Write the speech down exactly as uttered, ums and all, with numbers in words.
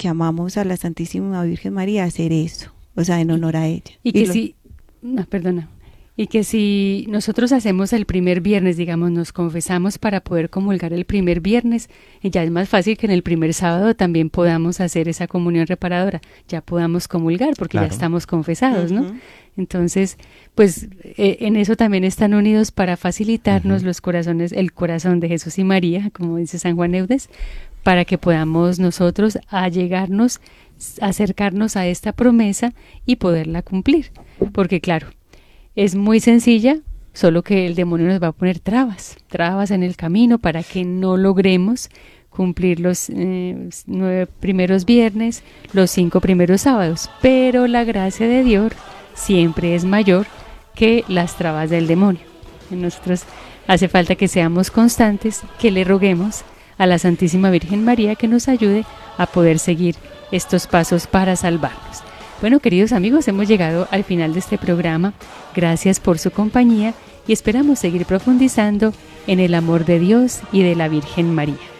que amamos a la Santísima Virgen María, hacer eso, o sea, en honor a ella. Y que y lo, si, no, perdona, y que si nosotros hacemos el primer viernes, digamos, nos confesamos para poder comulgar el primer viernes, ya es más fácil que en el primer sábado también podamos hacer esa comunión reparadora, ya podamos comulgar porque Claro. ya estamos confesados, ¿no? Ujú. Entonces, pues eh, en eso también están unidos para facilitarnos Ujú. los corazones, el corazón de Jesús y María, como dice San Juan Eudes, para que podamos nosotros allegarnos, acercarnos a esta promesa y poderla cumplir. Porque claro, es muy sencilla, solo que el demonio nos va a poner trabas, trabas en el camino para que no logremos cumplir los eh, nueve primeros viernes, los cinco primeros sábados. Pero la gracia de Dios siempre es mayor que las trabas del demonio. En nosotros hace falta que seamos constantes, que le roguemos a la Santísima Virgen María que nos ayude a poder seguir estos pasos para salvarnos. Bueno, queridos amigos, hemos llegado al final de este programa. Gracias por su compañía y esperamos seguir profundizando en el amor de Dios y de la Virgen María.